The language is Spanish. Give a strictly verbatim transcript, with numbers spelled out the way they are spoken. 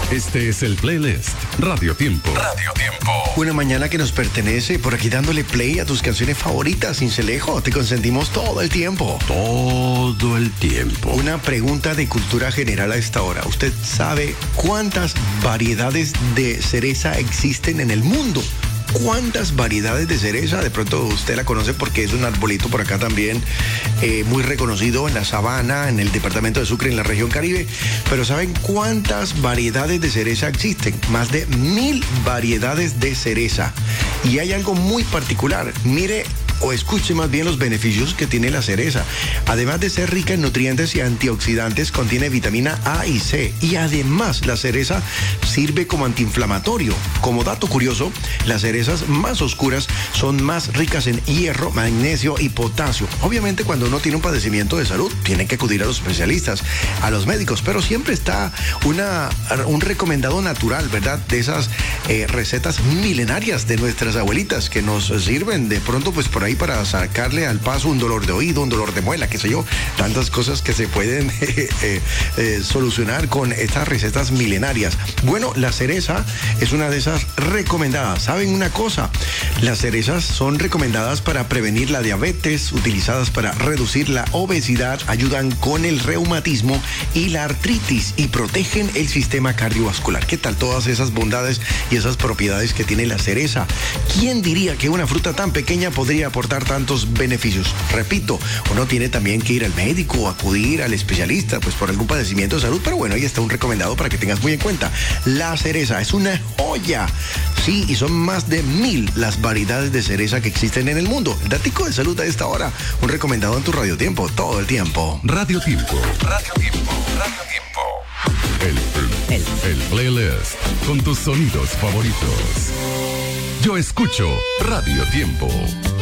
Este es el playlist Radio Tiempo. Radio Tiempo. Una mañana que nos pertenece, por aquí dándole play a tus canciones favoritas, Cincelejo. Te consentimos todo el tiempo. Todo el tiempo. Una pregunta de cultura general a esta hora. ¿Usted sabe cuántas variedades de cereza existen en el mundo? ¿Cuántas variedades de cereza? De pronto usted la conoce porque es un arbolito por acá también eh, muy reconocido en la sabana, en el departamento de Sucre, en la región Caribe. Pero ¿saben cuántas variedades de cereza existen? Más de mil variedades de cereza. Y hay algo muy particular. Mire o escuche más bien los beneficios que tiene la cereza. Además de ser rica en nutrientes y antioxidantes, contiene vitamina A y C. Y además la cereza sirve como antiinflamatorio. Como dato curioso, las cerezas más oscuras son más ricas en hierro, magnesio y potasio. Obviamente cuando uno tiene un padecimiento de salud, tiene que acudir a los especialistas, a los médicos, pero siempre está una, un recomendado natural, ¿verdad? De esas eh, recetas milenarias de nuestras abuelitas que nos sirven de pronto pues por ahí para sacarle al paso un dolor de oído, un dolor de muela, qué sé yo, tantas cosas que se pueden eh, eh, eh, solucionar con estas recetas milenarias. Bueno, la cereza es una de esas recomendadas. ¿Saben una cosa? Las cerezas son recomendadas para prevenir la diabetes, utilizadas para reducir la obesidad, ayudan con el reumatismo y la artritis y protegen el sistema cardiovascular. ¿Qué tal todas esas bondades y esas propiedades que tiene la cereza? ¿Quién diría que una fruta tan pequeña podría aportar tantos beneficios? Repito, uno tiene también que ir al médico o acudir al especialista pues por algún padecimiento de salud, pero bueno, ahí está un recomendado para que tengas muy en cuenta. La cereza es una joya, sí, y son más de mil las variedades de cereza que existen en el mundo. El datico de salud a esta hora, un recomendado en tu Radio Tiempo, todo el tiempo. Radio Tiempo. Radio Tiempo. Radio Tiempo. El, el, el playlist con tus sonidos favoritos. Yo escucho Radio Tiempo.